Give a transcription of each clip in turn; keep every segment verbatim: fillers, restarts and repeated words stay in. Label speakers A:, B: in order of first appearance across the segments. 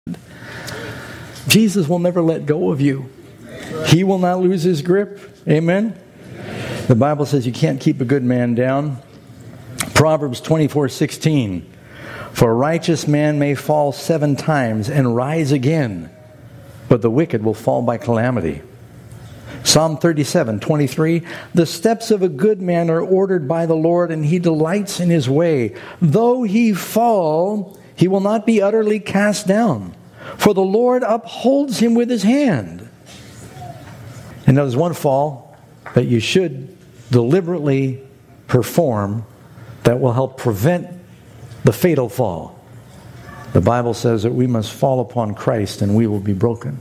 A: Jesus will never let go of you. He will not lose his grip. Amen? The Bible says you can't keep a good man down. Proverbs twenty-four sixteen. For a righteous man may fall seven times and rise again, but the wicked will fall by calamity. Psalm thirty-seven twenty-three. The steps of a good man are ordered by the Lord, and he delights in his way. Though he fall, he will not be utterly cast down, for the Lord upholds him with his hand. And there's one fall that you should deliberately perform that will help prevent the fatal fall. The Bible says that we must fall upon Christ and we will be broken.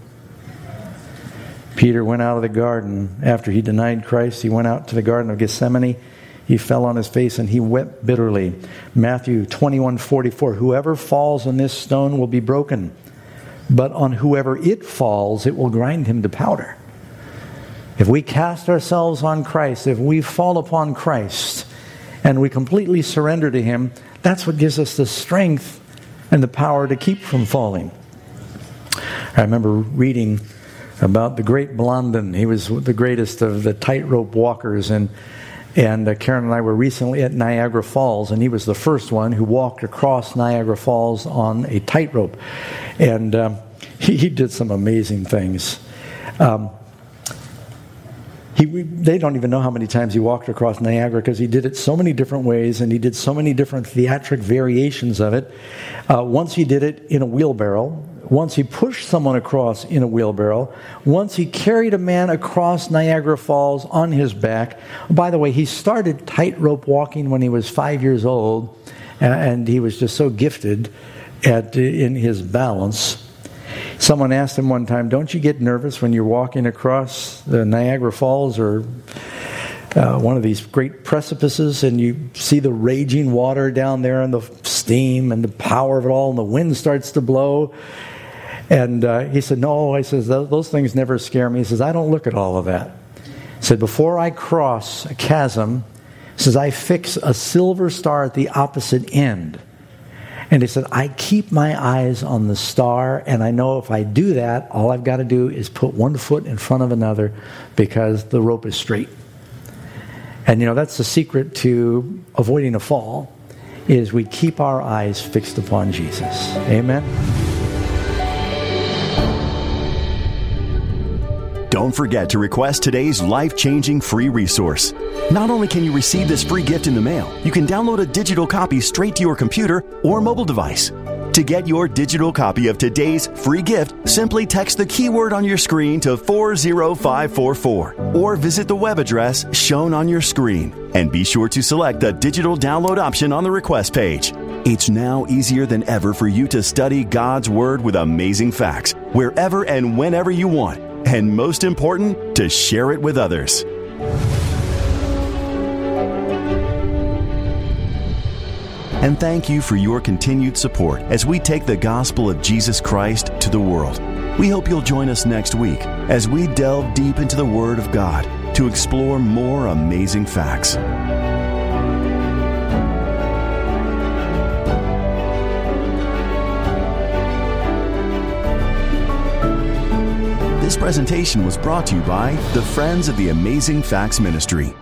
A: Peter went out of the garden after he denied Christ. He went out to the Garden of Gethsemane. He fell on his face and he wept bitterly. Matthew twenty-one forty-four. Whoever falls on this stone will be broken, but on whoever it falls, it will grind him to powder. If we cast ourselves on Christ, if we fall upon Christ, and we completely surrender to him, that's what gives us the strength and the power to keep from falling. I remember reading about the great Blondin. He was the greatest of the tightrope walkers, and and uh, Karen and I were recently at Niagara Falls, and he was the first one who walked across Niagara Falls on a tightrope, and um, he, he did some amazing things. Um, He, they don't even know how many times he walked across Niagara because he did it so many different ways and he did so many different theatric variations of it. Uh, once he did it in a wheelbarrow. Once he pushed someone across in a wheelbarrow. Once he carried a man across Niagara Falls on his back. By the way, he started tightrope walking when he was five years old, and he was just so gifted at in his balance. Someone asked him one time, don't you get nervous when you're walking across the Niagara Falls or uh, one of these great precipices and you see the raging water down there and the steam and the power of it all and the wind starts to blow? And uh, he said, no, I says, those things never scare me. He says, I don't look at all of that. He said, before I cross a chasm, he says, I fix a silver star at the opposite end. And he said, I keep my eyes on the star, and I know if I do that, all I've got to do is put one foot in front of another because the rope is straight. And, you know, that's the secret to avoiding a fall, is we keep our eyes fixed upon Jesus. Amen?
B: Don't forget to request today's life-changing free resource. Not only can you receive this free gift in the mail, you can download a digital copy straight to your computer or mobile device. To get your digital copy of today's free gift, simply text the keyword on your screen to four zero five four four or visit the web address shown on your screen. And be sure to select the digital download option on the request page. It's now easier than ever for you to study God's Word with amazing facts, wherever and whenever you want. And most important, to share it with others. And thank you for your continued support as we take the gospel of Jesus Christ to the world. We hope you'll join us next week as we delve deep into the Word of God to explore more amazing facts. This presentation was brought to you by the Friends of the Amazing Facts Ministry.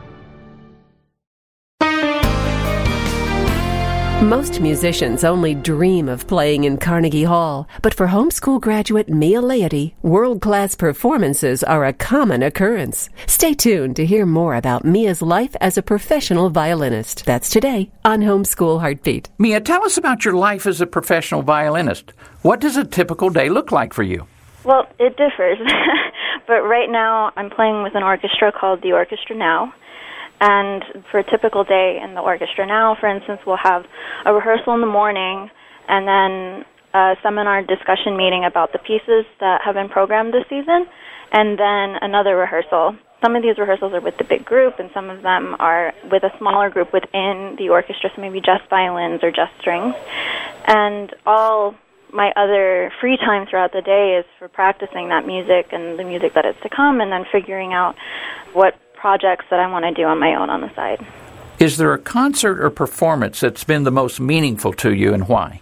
C: Most musicians only dream of playing in Carnegie Hall, but for homeschool graduate Mia Laity, world-class performances are a common occurrence. Stay tuned to hear more about Mia's life as a professional violinist. That's today on Homeschool Heartbeat.
D: Mia, tell us about your life as a professional violinist. What does a typical day look like for you?
E: Well, it differs, but right now I'm playing with an orchestra called the Orchestra Now, and for a typical day in the Orchestra Now, for instance, we'll have a rehearsal in the morning and then a seminar discussion meeting about the pieces that have been programmed this season, and then another rehearsal. Some of these rehearsals are with the big group, and some of them are with a smaller group within the orchestra, so maybe just violins or just strings, and all my other free time throughout the day is for practicing that music and the music that is to come, and then figuring out what projects that I want to do on my own on the side.
D: Is there a concert or performance that's been the most meaningful to you, and why?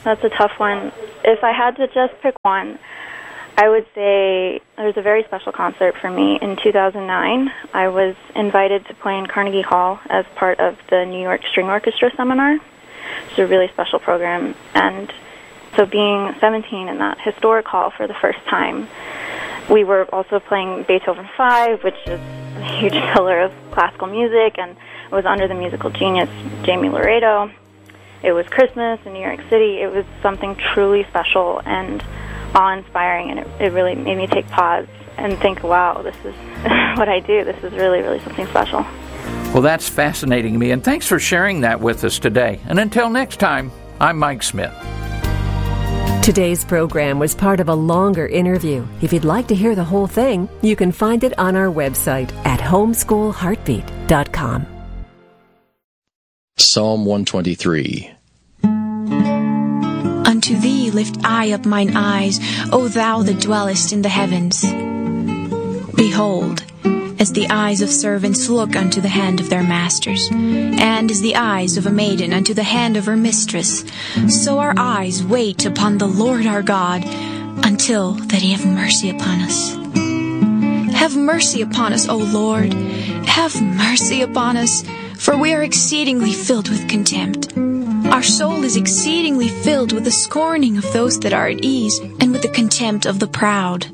E: that's a tough one. If I had to just pick one, I would say there's a very special concert for me. In two thousand nine, I was invited to play in Carnegie Hall as part of the New York String Orchestra seminar. It's a really special program. And so being seventeen in that historic hall for the first time, we were also playing Beethoven five, which is a huge pillar of classical music, and it was under the musical genius Jamie Laredo. It was Christmas in New York City. It was something truly special and awe-inspiring, and it, it really made me take pause and think, wow, this is what I do. This is really, really something special.
D: Well, that's fascinating to me, and thanks for sharing that with us today. And until next time, I'm Mike Smith.
C: Today's program was part of a longer interview. If you'd like to hear the whole thing, you can find it on our website at homeschool heartbeat dot com.
F: Psalm one twenty-three.
G: Unto thee lift I up mine eyes, O thou that dwellest in the heavens. Behold, as the eyes of servants look unto the hand of their masters, and as the eyes of a maiden unto the hand of her mistress, so our eyes wait upon the Lord our God, until that he have mercy upon us. Have mercy upon us, O Lord, have mercy upon us, for we are exceedingly filled with contempt. Our soul is exceedingly filled with the scorning of those that are at ease, and with the contempt of the proud.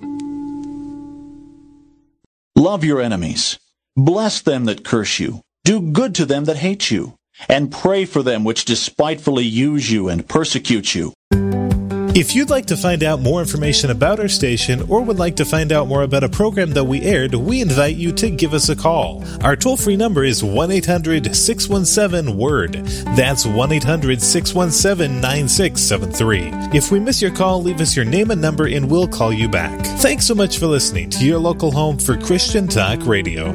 H: Love your enemies. Bless them that curse you. Do good to them that hate you. And pray for them which despitefully use you and persecute you.
I: If you'd like to find out more information about our station or would like to find out more about a program that we aired, we invite you to give us a call. Our toll-free number is one eight hundred six one seven word. That's one eight hundred six one seven nine six seven three. If we miss your call, leave us your name and number and we'll call you back. Thanks so much for listening to your local home for Christian Talk Radio.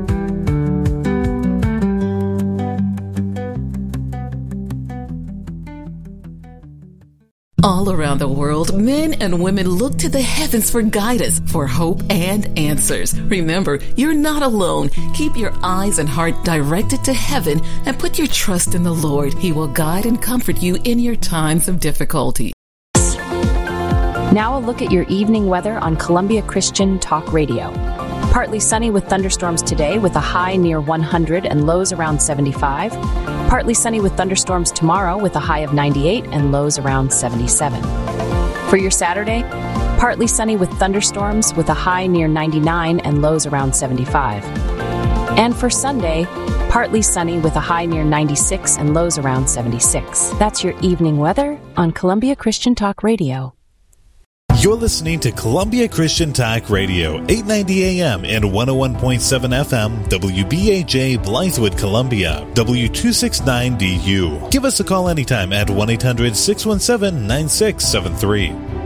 J: All around the world, men and women look to the heavens for guidance, for hope and answers. Remember, you're not alone. Keep your eyes and heart directed to heaven and put your trust in the Lord. He will guide and comfort you in your times of difficulty.
K: Now a look at your evening weather on Columbia Christian Talk Radio. Partly sunny with thunderstorms today with a high near one hundred and lows around seventy-five. Partly sunny with thunderstorms tomorrow with a high of ninety-eight and lows around seventy-seven. For your Saturday, partly sunny with thunderstorms with a high near ninety-nine and lows around seventy-five. And for Sunday, partly sunny with a high near ninety-six and lows around seventy-six. That's your evening weather on Columbia Christian Talk Radio.
I: You're listening to Columbia Christian Talk Radio, eight ninety A M and one oh one point seven F M, W B A J, Blythewood, Columbia, W two sixty-nine D U. Give us a call anytime at one eight hundred six one seven nine six seven three.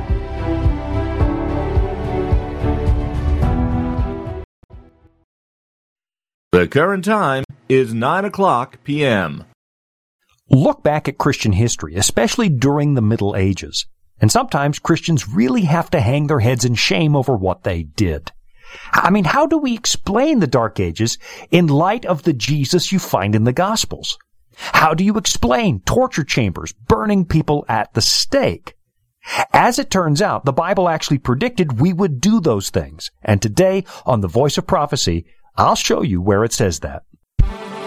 L: The current time is nine o'clock p m
M: Look back at Christian history, especially during the Middle Ages. And sometimes Christians really have to hang their heads in shame over what they did. I mean, how do we explain the Dark Ages in light of the Jesus you find in the Gospels? How do you explain torture chambers burning people at the stake? As it turns out, the Bible actually predicted we would do those things. And today, on The Voice of Prophecy, I'll show you where it says that.